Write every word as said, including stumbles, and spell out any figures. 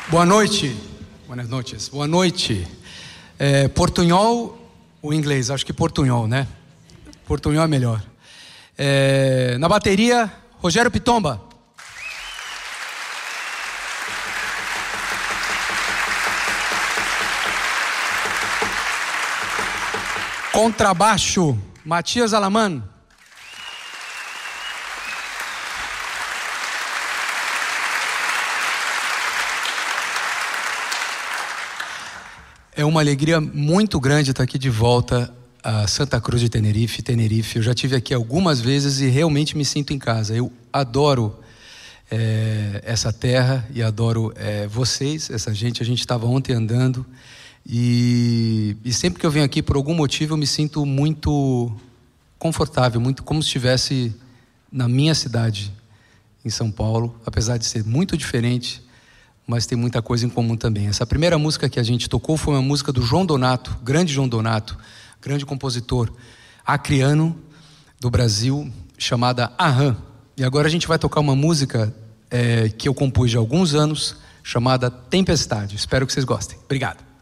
Boa noite. Buenas noches. Boa noite. É, portunhol ou inglês? Acho que portunhol, né? Portunhol é melhor. É, na bateria, Rogério Pitomba. Contrabaixo, Matias Alaman. É uma alegria muito grande estar aqui de volta a Santa Cruz de Tenerife, Tenerife. Eu já estive aqui algumas vezes e realmente me sinto em casa. Eu adoro é, essa terra e adoro é, vocês, essa gente. A gente estava ontem andando e, e sempre que eu venho aqui, por algum motivo, eu me sinto muito confortável, muito como se estivesse na minha cidade, em São Paulo, apesar de ser muito diferente, mas tem muita coisa em comum também. Essa primeira música que a gente tocou foi uma música do João Donato, grande João Donato, grande compositor acriano do Brasil, chamada Aham. E agora a gente vai tocar uma música é, que eu compus há alguns anos, chamada Tempestade. Espero que vocês gostem. Obrigado.